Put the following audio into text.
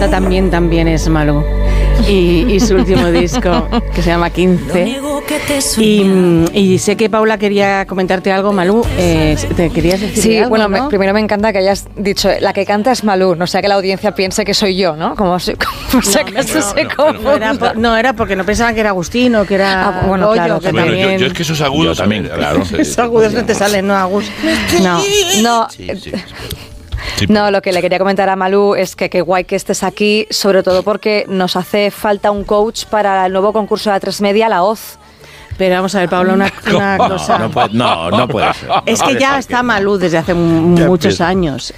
canta también es Malú. Y su último disco, que se llama 15. Y sé que Paula quería comentarte algo, Malú. ¿Te querías decir sí, algo? Bueno, ¿no? Primero me encanta que hayas dicho, la que canta es Malú, no sea que la audiencia piense que soy yo, ¿no? Como si acaso se confunda. No, era porque no pensaban que era Agustín o que era bueno, Goyo, claro, que Bueno, también... yo es que esos agudos también, claro. Esos agudos no te salen, ¿no, Agus? No. Sí, No, lo que le quería comentar a Malú es que qué guay que estés aquí, sobre todo porque nos hace falta un coach para el nuevo concurso de A3 Media, La Hoz. Pero vamos a ver, Paula, una cosa. No puede ser. Es que ya está Malú desde hace muchos años.